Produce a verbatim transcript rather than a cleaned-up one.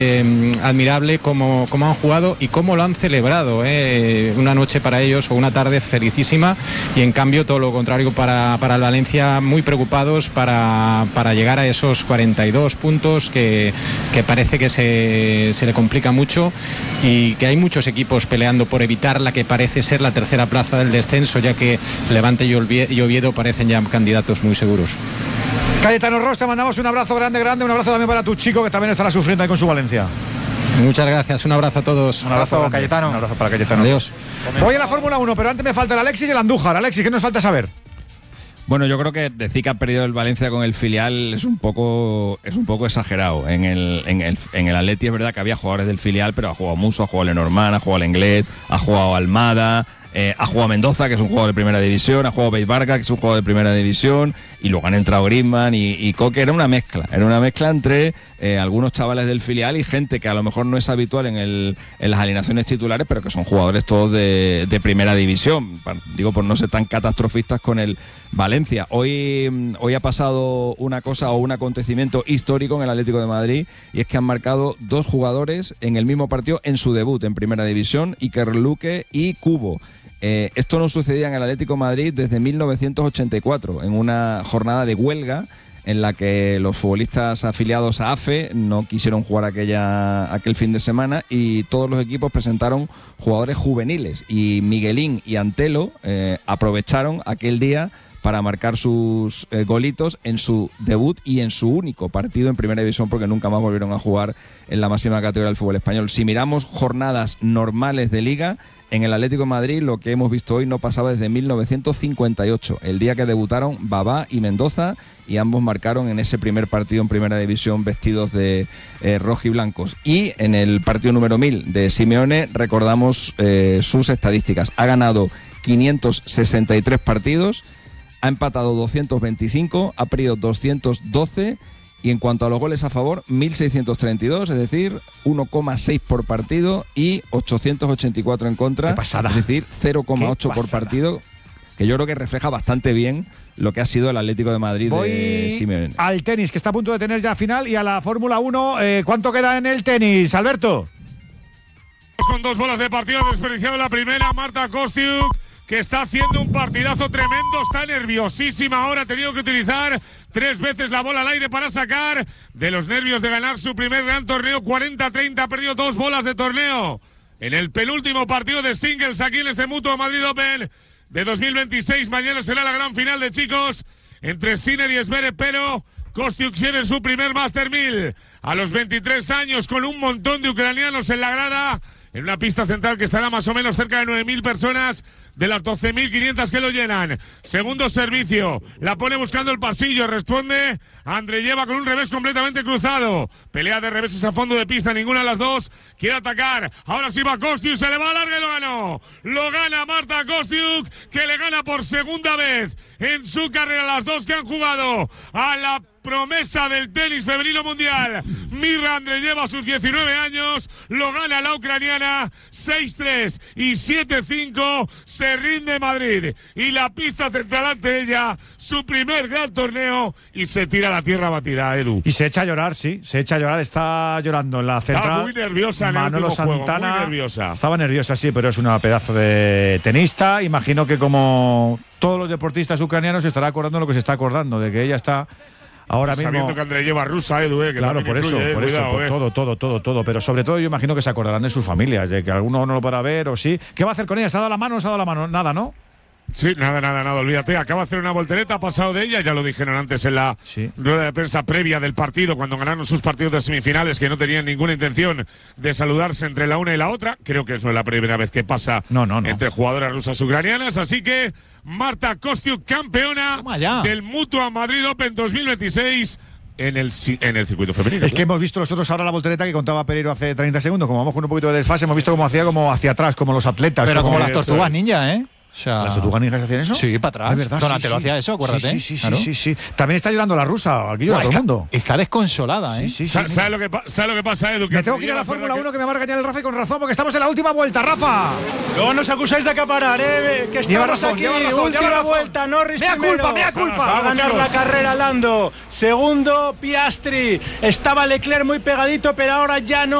Eh, admirable cómo, cómo han jugado y cómo lo han celebrado, eh. Una noche para ellos o una tarde felicísima, y en cambio todo lo contrario para, para el Valencia, muy preocupados para, para llegar a esos cuarenta y dos puntos que, que parece que se, se le complica mucho, y que hay muchos equipos peleando por evitar la que parece ser la tercera plaza del descenso, ya que Levante y Oviedo parecen ya candidatos muy seguros. Cayetano Ros, te mandamos un abrazo grande, grande, un abrazo también para tu chico que también estará sufriendo ahí con su Valencia. Muchas gracias, un abrazo a todos. Un abrazo, abrazo Cayetano. Un abrazo para Cayetano. Adiós. Voy a la Fórmula uno, pero antes me falta el Alexis y el Andújar. Alexis, ¿qué nos falta saber? Bueno, yo creo que decir que ha perdido el Valencia con el filial es un poco es un poco exagerado. En el, en el, en el Atleti es verdad que había jugadores del filial, pero ha jugado Musso, ha jugado Lenormand, ha jugado Lenglet, ha jugado Almada, eh, ha jugado Mendoza, que es un jugador de primera división, ha jugado Beis Barca, que es un jugador de primera división, y luego han entrado Griezmann y, y Coque. Era una mezcla, era una mezcla entre eh, algunos chavales del filial y gente que a lo mejor no es habitual en, el, en las alineaciones titulares, pero que son jugadores todos de, de primera división. Digo, por no ser tan catastrofistas con el Valencia. Hoy, hoy ha pasado una cosa o un acontecimiento histórico en el Atlético de Madrid, y es que han marcado dos jugadores en el mismo partido en su debut en primera división, Iker Luque y Cubo. Eh, esto no sucedía en el Atlético de Madrid desde mil novecientos ochenta y cuatro, en una jornada de huelga en la que los futbolistas afiliados a A F E no quisieron jugar aquella, aquel fin de semana, y todos los equipos presentaron jugadores juveniles, y Miguelín y Antelo eh, aprovecharon aquel día para marcar sus eh, golitos en su debut y en su único partido en primera división, porque nunca más volvieron a jugar en la máxima categoría del fútbol español. Si miramos jornadas normales de liga, en el Atlético de Madrid lo que hemos visto hoy no pasaba desde mil novecientos cincuenta y ocho, el día que debutaron Babá y Mendoza, y ambos marcaron en ese primer partido en primera división vestidos de eh, rojo y blancos. Y en el partido número mil de Simeone recordamos eh, sus estadísticas. Ha ganado quinientos sesenta y tres partidos, ha empatado doscientos veinticinco, ha perdido doscientos doce, y en cuanto a los goles a favor, mil seiscientos treinta y dos, es decir, uno coma seis por partido, y ochocientos ochenta y cuatro en contra, ¡qué pasada! Es decir, cero coma ocho por partido, que yo creo que refleja bastante bien lo que ha sido el Atlético de Madrid. Voy de Simeone. Al tenis, que está a punto de tener ya final, y a la Fórmula uno. Eh, ¿Cuánto queda en el tenis, Alberto? Con dos bolas de partido, desperdiciado la primera, Marta Kostyuk, que está haciendo un partidazo tremendo, está nerviosísima ahora, ha tenido que utilizar tres veces la bola al aire para sacar de los nervios de ganar su primer gran torneo, cuarenta a treinta, ha perdido dos bolas de torneo en el penúltimo partido de singles aquí en este Mutua Madrid Open de dos mil veintiséis. Mañana será la gran final de chicos entre Sinner y Zverev, pero Kostyuk tiene su primer Master mil a los veintitrés años, con un montón de ucranianos en la grada, en una pista central que estará más o menos cerca de nueve mil personas de las doce mil quinientas que lo llenan. Segundo servicio, la pone buscando el pasillo, responde Andreyeva con un revés completamente cruzado. Pelea de reveses a fondo de pista, ninguna de las dos quiere atacar. Ahora sí va Kostyuk, se le va a larga y lo ganó. Lo gana Marta Kostyuk, que le gana por segunda vez en su carrera las dos que han jugado a la promesa del tenis femenino mundial. Mirra Andreyeva a sus diecinueve años, lo gana la ucraniana seis tres y siete cinco, se rinde Madrid y la pista central ante ella, su primer gran torneo, y se tira a la tierra batida, Edu. Y se echa a llorar, sí, se echa a llorar, está llorando en la central. Está muy nerviosa en Manolo el último Santana, juego, muy nerviosa. Estaba nerviosa, sí, pero es una pedazo de tenista. Imagino que como todos los deportistas ucranianos se estará acordando lo que se está acordando, de que ella está ahora mismo, sabiendo que Andreyeva rusa, Edu, eh, que claro, por influye, eso, eh, por cuidado, eso, por eh. todo, todo, todo, todo. Pero sobre todo yo imagino que se acordarán de sus familias, de que alguno no lo podrá ver o sí. ¿Qué va a hacer con ella? ¿Se ha dado la mano o no se ha dado la mano? Nada, ¿no? Sí, nada, nada, nada, olvídate. Acaba de hacer una voltereta, ha pasado de ella, ya lo dijeron antes en la sí. rueda de prensa previa del partido, cuando ganaron sus partidos de semifinales, que no tenían ninguna intención de saludarse entre la una y la otra. Creo que no es la primera vez que pasa no, no, no. entre jugadoras rusas ucranianas, así que Marta Kostyuk, campeona del Mutua Madrid Open dos mil veintiséis. En el, en el circuito femenino. Es que hemos visto nosotros ahora la voltereta que contaba Pereiro hace treinta segundos. Como vamos con un poquito de desfase, hemos visto como hacía como hacia atrás, como los atletas. Pero como, como las tortugas ninja, ¿eh? O sea, ¿Las tortugas hacían eso? Sí, para atrás. Ah, es verdad, Donatello sí, sí. hacía eso, acuérdate. Sí, sí, sí, claro. sí, sí, sí. También está llorando la rusa, aquí llora Buah, todo el está, mundo. está desconsolada, ¿eh? Sí, sí, sí. Sa- mira. ¿Sabes lo, que pa- ¿Sabes lo que pasa, Edu? Que Me tengo que ir a la es Fórmula verdad uno que me va a regañar el Rafa y con razón, porque estamos en la última vuelta, Rafa. No nos acusáis de acaparar, ¿eh? Que Lleva estamos razón, aquí. lleva razón, Última lleva razón. vuelta, Norris Mea primero. culpa, mea culpa. Va a Vamos, ganar chicos. la carrera Lando. Segundo, Piastri. Estaba Leclerc muy pegadito, pero ahora ya no.